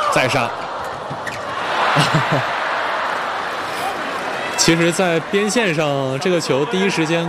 再杀。其实，在边线上，这个球第一时间